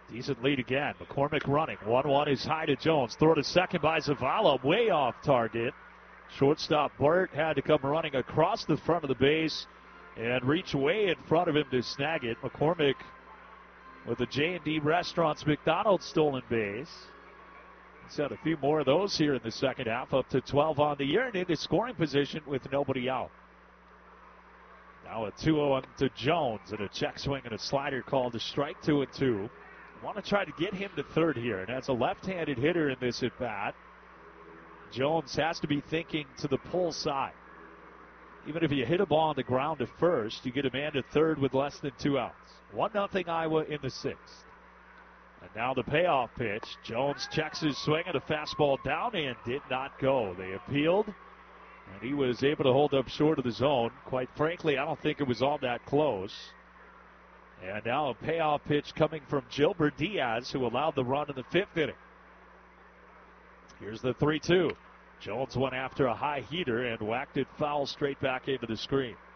Decent lead again. McCormick running. 1-1 is high to Jones. Throw to second by Zavala. Way off target. Shortstop Burt had to come running across the front of the base and reach way in front of him to snag it. McCormick with the J&D Restaurants McDonald's stolen base. He's had a few more of those here in the second half, up to 12 on the year and into scoring position with nobody out. Now a 2-0 to Jones and a check swing and a slider called to strike 2-2. Want to try to get him to third here, and as a left-handed hitter in this at bat, Jones has to be thinking to the pull side. Even if you hit a ball on the ground to first, you get a man to third with less than 2 outs. 1-0 Iowa in the sixth. And now the payoff pitch. Jones checks his swing and a fastball down and did not go. They appealed, and he was able to hold up short of the zone. Quite frankly, I don't think it was all that close. And now a payoff pitch coming from Gilbert Diaz, who allowed the run in the fifth inning. Here's the 3-2. Jones went after a high heater and whacked it foul straight back into the screen.